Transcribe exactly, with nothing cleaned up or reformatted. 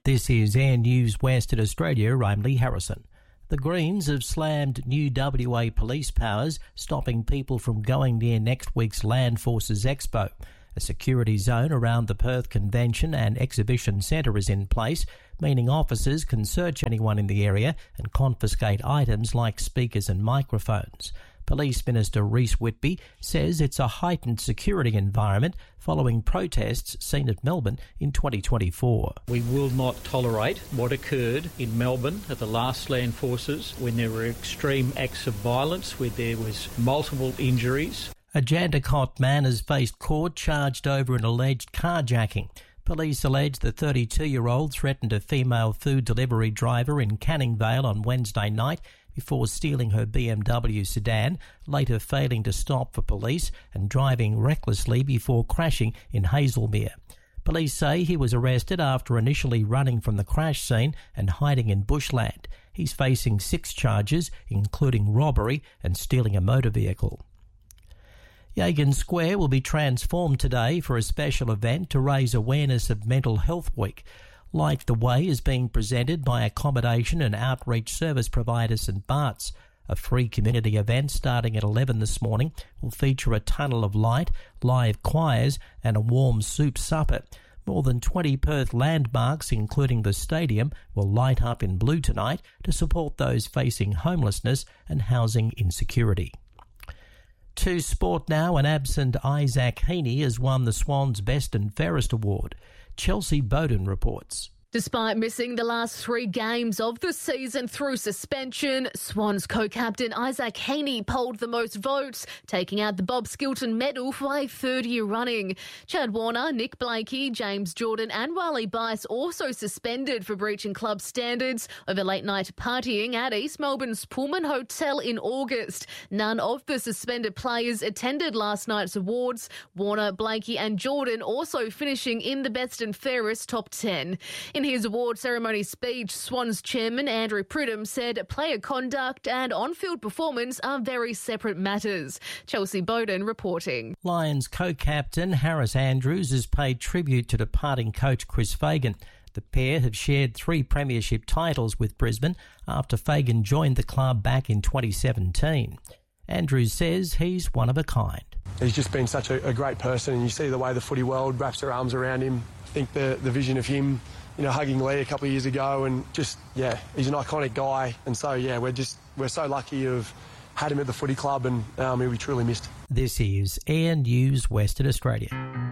This is Air News Western Australia. I'm Lee Harrison. The Greens have slammed new W A police powers, stopping people from going near next week's Land Forces Expo. A security zone around the Perth Convention and Exhibition Centre is in place, meaning officers can search anyone in the area and confiscate items like speakers and microphones. Police Minister Rhys Whitby says it's a heightened security environment following protests seen at Melbourne in twenty twenty-four. We will not tolerate what occurred in Melbourne at the last Land Forces when there were extreme acts of violence, where there was multiple injuries. A Jandakot man has faced court charged over an alleged carjacking. Police allege the thirty-two-year-old threatened a female food delivery driver in Canning Vale on Wednesday night before stealing her B M W sedan, later failing to stop for police and driving recklessly before crashing in Hazelmere. Police say he was arrested after initially running from the crash scene and hiding in bushland. He's facing six charges, including robbery and stealing a motor vehicle. Yagan Square will be transformed today for a special event to raise awareness of Mental Health Week. Light the Way is being presented by accommodation and outreach service provider St Bart's. A free community event starting at eleven this morning will feature a tunnel of light, live choirs and a warm soup supper. More than twenty Perth landmarks, including the stadium, will light up in blue tonight to support those facing homelessness and housing insecurity. To sport now, and absent Isaac Heaney has won the Swans Best and Fairest Award. Chelsea Bowden reports. Despite missing the last three games of the season through suspension, Swans co-captain Isaac Heaney polled the most votes, taking out the Bob Skilton medal for a third year running. Chad Warner, Nick Blakey, James Jordan and Riley Bice also suspended for breaching club standards over late-night partying at East Melbourne's Pullman Hotel in August. None of the suspended players attended last night's awards, Warner, Blakey and Jordan also finishing in the best and fairest top ten. In his award ceremony speech, Swans chairman Andrew Pridham said player conduct and on-field performance are very separate matters. Chelsea Bowden reporting. Lions co-captain Harris Andrews has paid tribute to departing coach Chris Fagan. The pair have shared three premiership titles with Brisbane after Fagan joined the club back in twenty seventeen. Andrews says he's one of a kind. He's just been such a, a great person, and you see the way the footy world wraps their arms around him. I think the, the vision of him, you know, hugging Lee a couple of years ago, and just, yeah, he's an iconic guy. And so, yeah, we're just, we're so lucky to have had him at the footy club, and um, he'll be truly missed. This is Air News Western Australia.